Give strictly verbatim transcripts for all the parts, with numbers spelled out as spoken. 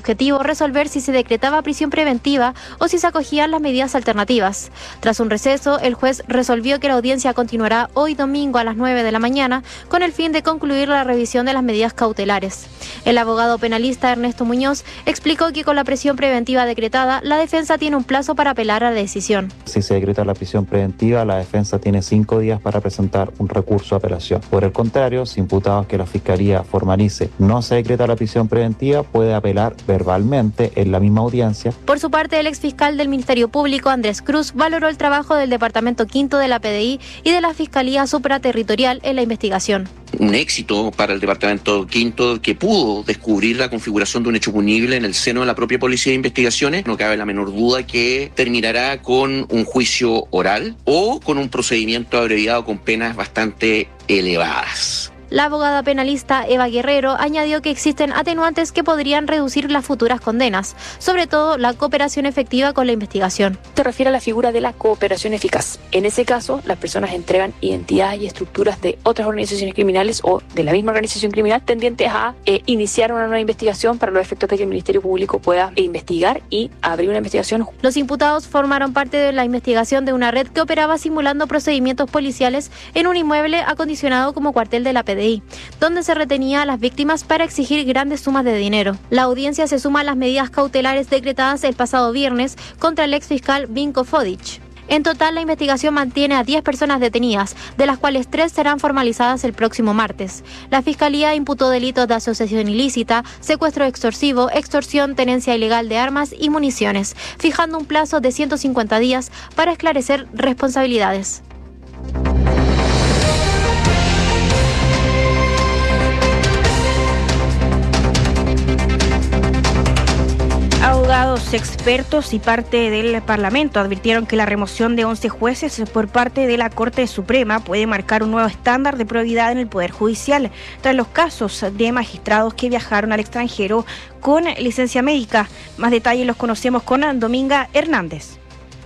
objetivo resolver si se decretaba prisión preventiva o si se acogían las medidas alternativas. Tras un receso, el juez resolvió que la audiencia continuará hoy domingo a las nueve de la mañana con el fin de concluir la revisión de las medidas cautelares. El abogado penalista Ernesto Muñoz explicó que con la prisión preventiva decretada, la defensa tiene un plazo para apelar a la decisión. Si se decreta la prisión preventiva, la defensa tiene cinco días para presentar un recurso de apelación. Por el contrario, si imputados que la Fiscalía formalice no se decreta la prisión preventiva, puede apelar verbalmente en la misma audiencia. Por su parte, el exfiscal del Ministerio Público, Andrés Cruz, valoró el trabajo del Departamento Quinto de la P D I y de la Fiscalía Supraterritorial en la investigación. Un éxito para el Departamento Quinto que pudo descubrir la configuración de un hecho punible en el seno de la propia Policía de Investigaciones. No cabe la menor duda que terminará con un juicio oral o con un procedimiento abreviado con penas bastante elevadas. La abogada penalista Eva Guerrero añadió que existen atenuantes que podrían reducir las futuras condenas, sobre todo la cooperación efectiva con la investigación. Se refiere a la figura de la cooperación eficaz. En ese caso, las personas entregan identidades y estructuras de otras organizaciones criminales o de la misma organización criminal tendientes a eh, iniciar una nueva investigación para los efectos de que el Ministerio Público pueda investigar y abrir una investigación. Los imputados formaron parte de la investigación de una red que operaba simulando procedimientos policiales en un inmueble acondicionado como cuartel de la P D I, donde se retenía a las víctimas para exigir grandes sumas de dinero. La audiencia se suma a las medidas cautelares decretadas el pasado viernes contra el exfiscal Vinko Fodic. En total, la investigación mantiene a diez personas detenidas, de las cuales tres serán formalizadas el próximo martes. La Fiscalía imputó delitos de asociación ilícita, secuestro extorsivo, extorsión, tenencia ilegal de armas y municiones, fijando un plazo de ciento cincuenta días para esclarecer responsabilidades. Abogados, expertos y parte del Parlamento advirtieron que la remoción de once jueces por parte de la Corte Suprema puede marcar un nuevo estándar de probidad en el Poder Judicial, tras los casos de magistrados que viajaron al extranjero con licencia médica. Más detalles los conocemos con Dominga Hernández.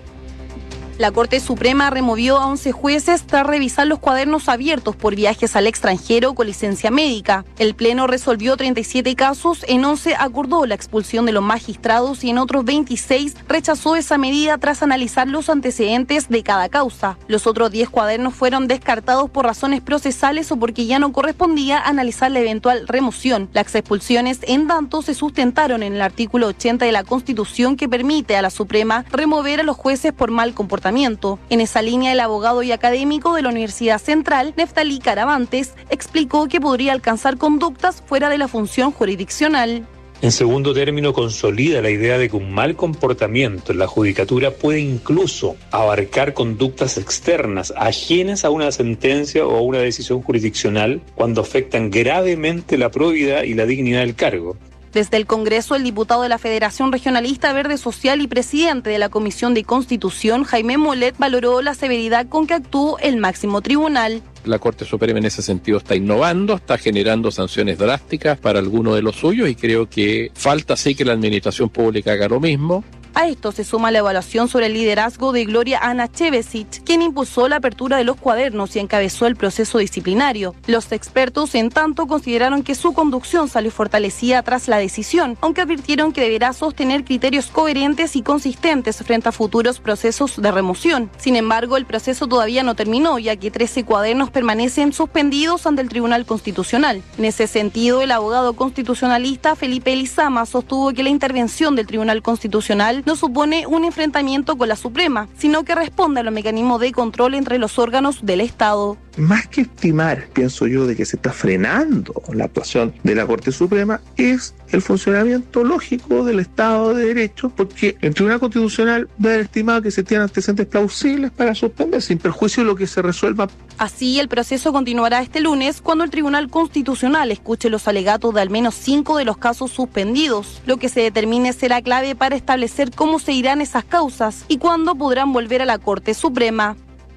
La Corte Suprema removió a once jueces tras revisar los cuadernos abiertos por viajes al extranjero con licencia médica. El Pleno resolvió treinta y siete casos, en once acordó la expulsión de los magistrados y en otros veintiséis rechazó esa medida tras analizar los antecedentes de cada causa. Los otros diez cuadernos fueron descartados por razones procesales o porque ya no correspondía analizar la eventual remoción. Las expulsiones, en tanto, se sustentaron en el artículo ochenta de la Constitución que permite a la Suprema remover a los jueces por mal comportamiento. En esa línea, el abogado y académico de la Universidad Central, Neftalí Caravantes, explicó que podría alcanzar conductas fuera de la función jurisdiccional. En segundo término, consolida la idea de que un mal comportamiento en la judicatura puede incluso abarcar conductas externas, ajenas a una sentencia o a una decisión jurisdiccional, cuando afectan gravemente la probidad y la dignidad del cargo. Desde el Congreso, el diputado de la Federación Regionalista Verde Social y presidente de la Comisión de Constitución, Jaime Molet, valoró la severidad con que actuó el máximo tribunal. La Corte Suprema en ese sentido está innovando, está generando sanciones drásticas para algunos de los suyos y creo que falta sí que la administración pública haga lo mismo. A esto se suma la evaluación sobre el liderazgo de Gloria Ana Chevesic, quien impulsó la apertura de los cuadernos y encabezó el proceso disciplinario. Los expertos, en tanto, consideraron que su conducción salió fortalecida tras la decisión, aunque advirtieron que deberá sostener criterios coherentes y consistentes frente a futuros procesos de remoción. Sin embargo, el proceso todavía no terminó, ya que trece cuadernos permanecen suspendidos ante el Tribunal Constitucional. En ese sentido, el abogado constitucionalista Felipe Elizama sostuvo que la intervención del Tribunal Constitucional no supone un enfrentamiento con la Suprema, sino que responde a los mecanismos de control entre los órganos del Estado. Más que estimar, pienso yo, de que se está frenando la actuación de la Corte Suprema, es el funcionamiento lógico del Estado de Derecho, porque el Tribunal Constitucional debe haber estimado que se tienen antecedentes plausibles para suspender, sin perjuicio de lo que se resuelva. Así, el proceso continuará este lunes cuando el Tribunal Constitucional escuche los alegatos de al menos cinco de los casos suspendidos. Lo que se determine será clave para establecer cómo se irán esas causas y cuándo podrán volver a la Corte Suprema.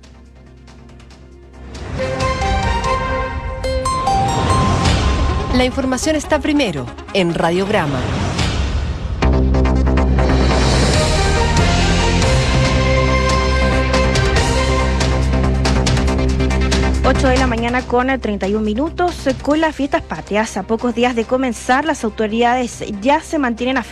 La información está primero en Radiograma. ocho de la mañana con treinta y un minutos. Con las fiestas patrias a pocos días de comenzar, las autoridades ya se mantienen a